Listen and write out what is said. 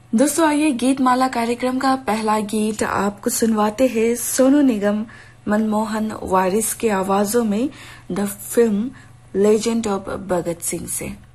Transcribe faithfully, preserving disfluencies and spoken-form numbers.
दोस्तों आइए गीत माला कार्यक्रम का पहला गीत आपको सुनवाते हैं सोनू निगम मनमोहन वारिस के आवाजों में the film legend of Bhagat Singh से।